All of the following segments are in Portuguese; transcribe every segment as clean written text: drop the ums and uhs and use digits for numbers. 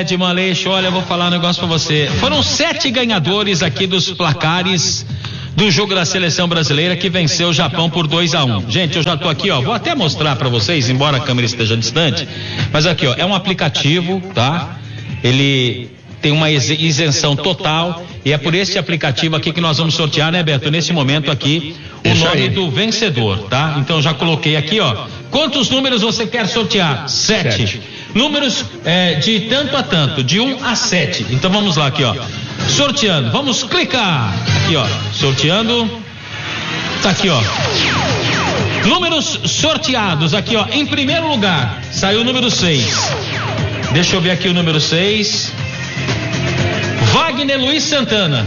Edman Aleixo, olha, eu vou falar um negócio pra você. Foram 7 ganhadores aqui dos placares do jogo da seleção brasileira que venceu o Japão por 2-1. Gente, eu já tô aqui, ó, vou até mostrar pra vocês, embora a câmera esteja distante, mas aqui, ó, é um aplicativo, tá? Ele tem uma isenção total e é por este aplicativo aqui que nós vamos sortear, né, Beto? Nesse momento aqui, o nome do vencedor, tá? Então já coloquei aqui, ó. Quantos números você quer sortear? 7. Números de tanto a tanto, de 1 a 7. Então vamos lá aqui, ó. Sorteando, vamos clicar. Aqui, ó. Sorteando. Tá aqui, ó. Números sorteados, aqui, ó. Em primeiro lugar, saiu o número 6. Deixa eu ver aqui o número 6. Wagner Luiz Santana.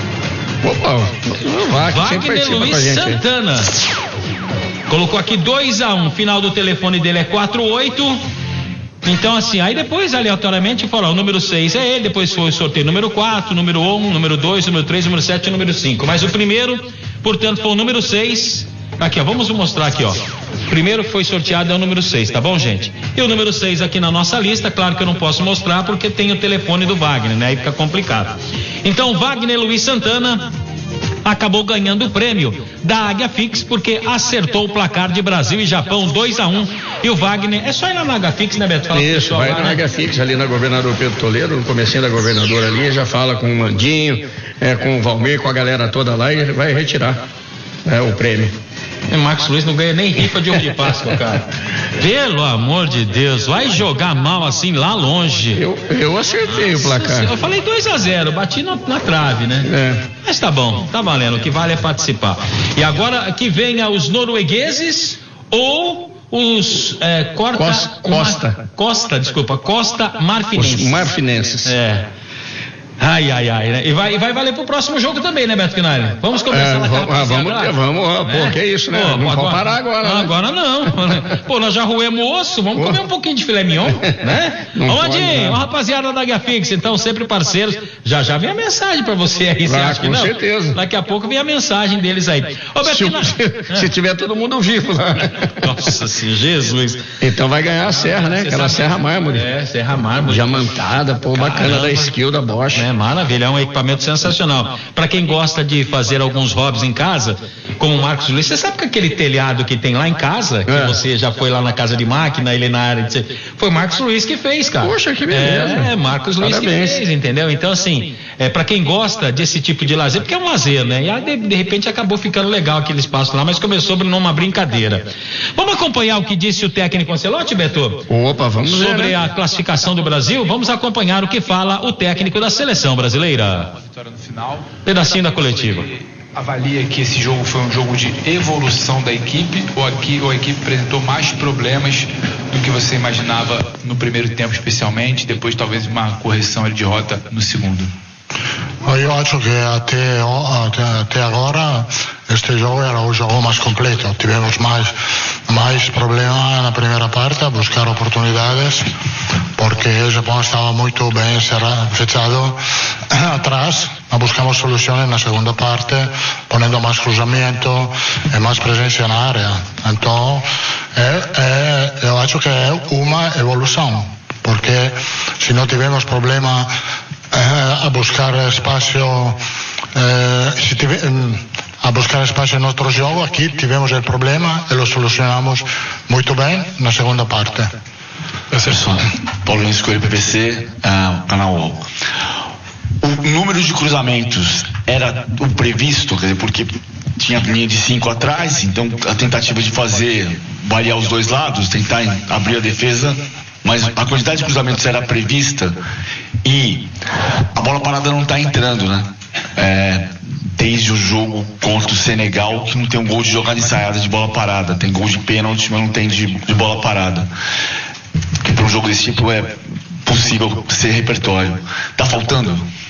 Opa, Wagner Luiz Santana. Colocou aqui 2-1. Final do telefone dele é 48. Então, assim, aí depois, aleatoriamente, falou: o número 6 é ele, depois foi o sorteio número 4, número 1, número 2, número 3, número 7 e número 5. Mas o primeiro, portanto, foi o número 6. Aqui, ó, vamos mostrar aqui, ó. Primeiro que foi sorteado é o número 6, tá bom, gente? E o número 6 aqui na nossa lista, claro que eu não posso mostrar porque tem o telefone do Wagner, né? Aí fica complicado. Então, Wagner Luiz Santana acabou ganhando o prêmio da Águia Fix porque acertou o placar de Brasil e Japão 2-1. E o Wagner, é só ir lá na Águia Fix, né, Beto? Fala isso, vai lá, na Águia Fix, ali na Governador Pedro Toledo, no comecinho da Governadora ali, já fala com o Mandinho, com o Valmir, com a galera toda lá e vai retirar o prêmio. O Marcos Luiz não ganha nem rifa de ovo de Páscoa, cara. Pelo amor de Deus, vai jogar mal assim lá longe. Eu acertei o placar. Eu falei 2-0, bati na trave, né? Mas tá bom, tá valendo, o que vale é participar. E agora que venha os noruegueses ou os Costa Marfinenses. Os marfinenses. Ai, né? E vai valer pro próximo jogo também, né, Beto Finale? Vamos começar vamos, que isso, né? Não pode parar agora, né? Agora não. Pô, nós já roemos o osso, vamos comer um pouquinho de filé mignon, né? Ô, rapaziada da Águia Fix, então, sempre parceiros. Já vem a mensagem pra você aí, você acha que não? Com certeza. Daqui a pouco vem a mensagem deles aí. Ô, Beto, se tiver todo mundo vivo lá. Nossa Senhora, Jesus. Então vai ganhar a serra, né? Aquela serra mármore. Serra mármore. Diamantada, pô, bacana, da skill da Bosch. Maravilha, é um equipamento sensacional. Para quem gosta de fazer alguns hobbies em casa, como o Marcos Luiz, você sabe que aquele telhado que tem lá em casa, que você já foi lá na casa de máquina, ele na área de... Foi o Marcos Luiz que fez, cara. Poxa, que beleza. Marcos Luiz que fez, entendeu? Então, assim, para quem gosta desse tipo de lazer, porque é um lazer, né? E aí, de repente acabou ficando legal aquele espaço lá, mas começou numa brincadeira. Vamos acompanhar o que disse o técnico Ancelotti, Beto? Opa, vamos ver, sobre a classificação do Brasil. Vamos acompanhar o que fala o técnico da seleção brasileira. Uma vitória no final. Pedacinho da coletiva. Avalia que esse jogo foi um jogo de evolução da equipe ou a equipe apresentou mais problemas do que você imaginava no primeiro tempo, especialmente, depois talvez uma correção de rota no segundo? Eu acho que até agora este jogo era o jogo mais completo. Tivemos mais problemas na primeira parte a buscar oportunidades porque o Japão estava muito bem fechado atrás. Buscamos soluções na segunda parte, ponendo mais cruzamento e mais presença na área. Então, eu acho que é uma evolução, porque se não tivemos problema a buscar espaço a buscar espaço em outro jogo, aqui tivemos o problema e lo solucionamos muito bem na segunda parte. Professor Paulo Lins Coelho, PPC, canal UOL. O número de cruzamentos era o previsto, quer dizer, porque tinha linha de 5 atrás, então a tentativa de fazer variar os dois lados, tentar abrir a defesa, mas a quantidade de cruzamentos era prevista e a bola parada não está entrando, né? Desde o jogo contra o Senegal, que não tem um gol de jogada ensaiada de bola parada, tem gol de pênalti, mas não tem de bola parada. Porque para um jogo desse tipo é possível ser repertório. Tá faltando?